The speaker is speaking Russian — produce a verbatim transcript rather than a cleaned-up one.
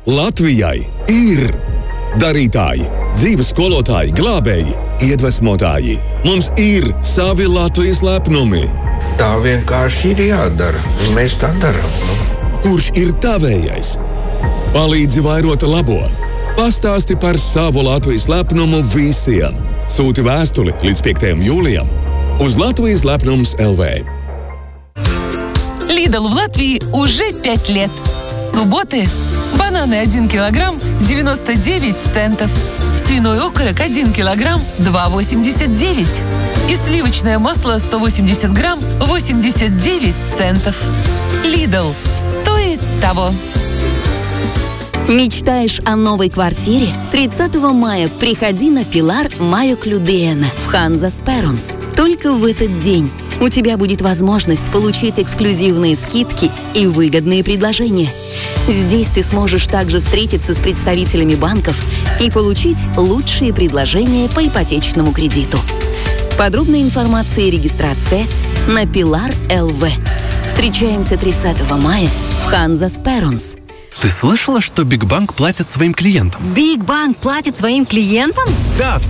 Latvijai ir darītāji, dzīves skolotāji, glābēji, iedvesmotāji. Mums ir savi Latvijas lepnumi. Tā vienkārši ir jādara, un mēs tā darām. Kurš ir tavējais? Palīdzi vairot labo. Pastāsti par savu Latvijas lepnumu visiem. Sūti vēstuli līdz piektajam jūlijam uz Latvijas lepnums эл вэ. Lidl в Латвии уже пять лет. С субботы бананы один килограмм девяносто девять центов. Свиной окорок один килограмм два восемьдесят девять. И сливочное масло сто восемьдесят грамм восемьдесят девять центов. Lidl стоит того. Мечтаешь о новой квартире? тридцатого мая приходи на Пилар Майо Клюдиена в Ханзас Перунс. Только в этот день у тебя будет возможность получить эксклюзивные скидки и выгодные предложения. Здесь ты сможешь также встретиться с представителями банков и получить лучшие предложения по ипотечному кредиту. Подробная информация и регистрация на Пилар точка эл вэ. Встречаемся тридцатого мая в Ханзас Перунс. Ты слышала, что Биг Банк платит своим клиентам? Биг Банк платит своим клиентам? Да,